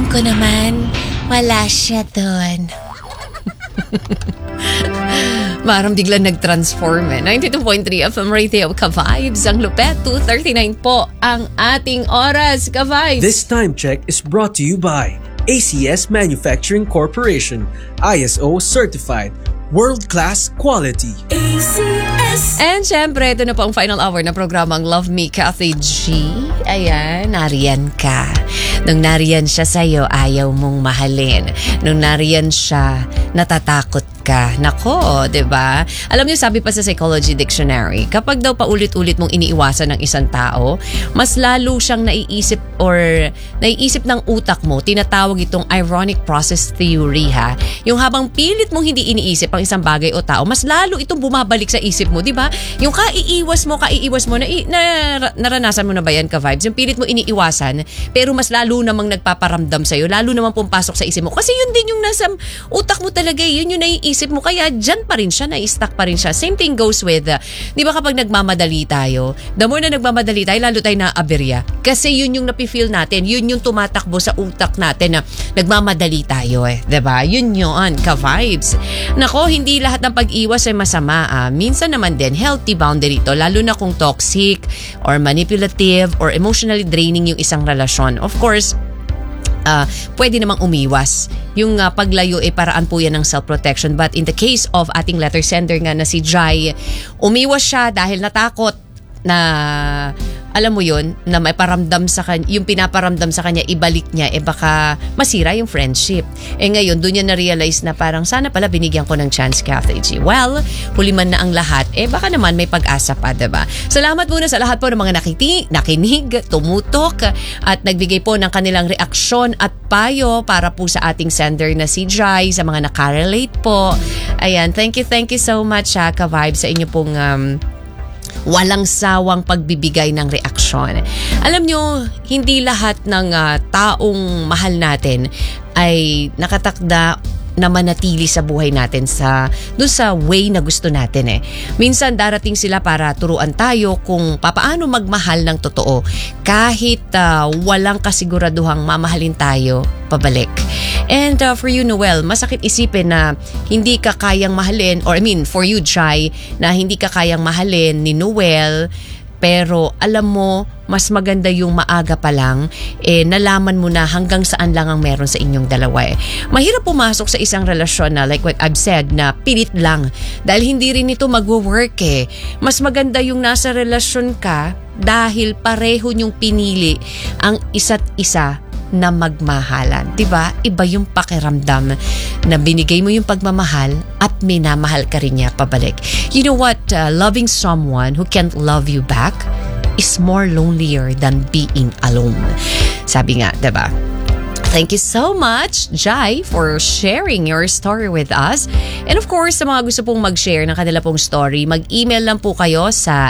Alam ko naman, wala siya doon. Parang biglang nag-transform 92.3 FM Radio, Ka-Vibes. Ang lupet, 2:39 po ang ating oras, Ka-Vibes. This time check is brought to you by ACS Manufacturing Corporation, ISO certified, world-class quality. ACS. And syempre, ito na po ang final hour na programang Love Me, Kathy G. Ayan, nariyan ka. Nung nariyan siya sa'yo, ayaw mong mahalin. Nung nariyan siya, natatakot ka. Nako, 'di ba? Alam niyo, sabi pa sa Psychology Dictionary, kapag daw paulit-ulit mong iniiwasan ng isang tao, mas lalo siyang naiisip ng utak mo. Tinatawag itong ironic process theory, ha. Yung habang pilit mong hindi iniisip ang isang bagay o tao, mas lalo itong bumabalik sa isip mo, 'di ba? Yung kaiiwas mo naranasan mo na ba yan, Ka-Vibes? Yung pilit mo iniiwasan, pero mas lalo namang nagpaparamdam sa'yo, lalo namang pumapasok sa isip mo. Kasi yun din yung nasa utak mo talaga, yun yung naiisip mo, kaya dyan pa rin siya, nai-stuck pa rin siya. Same thing goes with, di ba kapag nagmamadali tayo, the more na nagmamadali tayo, lalo tayo na-aberya. Kasi yun yung napifeel natin, yun yung tumatakbo sa utak natin na nagmamadali tayo di ba? Yun yun, Ka-Vibes. Nako, hindi lahat ng pag-iwas ay masama. Minsan naman din, healthy boundary to, lalo na kung toxic or manipulative or emotionally draining yung isang relasyon. Of course, pwede namang umiwas. Yung paglayo paraan po yan ng self-protection. But in the case of ating letter sender nga na si Jai, umiwas siya dahil natakot na, alam mo yun, na may paramdam sa kanya, yung pinaparamdam sa kanya, ibalik niya, baka masira yung friendship. Ngayon, doon niya na-realize na parang sana pala binigyan ko ng chance, Kathy G. Well, huli man na ang lahat, baka naman may pag-asa pa, diba? Salamat muna sa lahat po ng mga nakinig, tumutok, at nagbigay po ng kanilang reaksyon at payo para po sa ating sender na si Jai, sa mga nakarelate po. Ayan, thank you so much, Ka-Vibes, sa inyo pong walang sawang pagbibigay ng reaksyon. Alam nyo, hindi lahat ng taong mahal natin ay nakatakda na manatili sa buhay natin doon sa way na gusto natin Minsan darating sila para turuan tayo kung paano magmahal ng totoo kahit walang kasiguraduhang mamahalin tayo pabalik. And for you, Noel, masakit isipin na hindi ka kayang mahalin, or for you, Jai, na hindi ka kayang mahalin ni Noel, pero alam mo, mas maganda yung maaga pa lang, nalaman mo na hanggang saan lang ang meron sa inyong dalawa Mahirap pumasok sa isang relasyon na, like what I've said, na pilit lang. Dahil hindi rin ito mag-work Mas maganda yung nasa relasyon ka dahil pareho niyong pinili ang isa't isa na magmahalan. Diba? Iba yung pakiramdam na binigay mo yung pagmamahal at minamahal ka rin niya pabalik. You know what? Loving someone who can't love you back is more lonelier than being alone. Sabi nga, diba? Thank you so much, Jai, for sharing your story with us. And of course, sa mga gusto pong mag-share ng kanila pong story, mag-email lang po kayo sa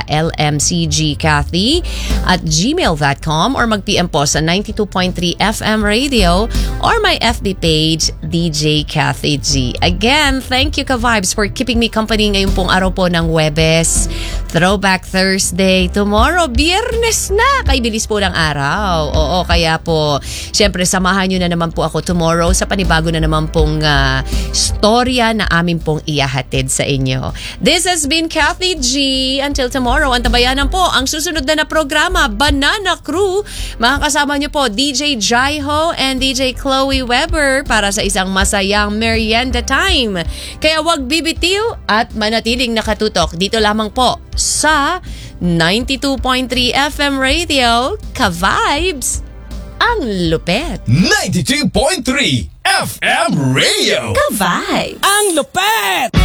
lmcgkathy@gmail.com or mag-PM po sa 92.3 FM Radio or my FB page, DJ Kathy G. Again, thank you, Ka-Vibes, for keeping me company ngayong pong araw po ng Huwebes. Throwback Thursday. Tomorrow, Biyernes na. Kay bilis po ng araw. Oo, kaya po, syempre, samahan nyo na naman po ako tomorrow sa panibago na naman pong storya na amin pong iyahatid sa inyo. This has been Kathy G. Until tomorrow, antabayanan po ang susunod na programa, Banana Crew. Makakasama nyo po DJ Jaiho and DJ Chloe Weber para sa isang masayang merienda time. Kaya wag bibitiw at manatiling nakatutok dito lamang po sa 92.3 FM Radio, Ka-Vibes. Ang lupet. 92.3 FM Radio. Ka-Vibes. Ang lupet!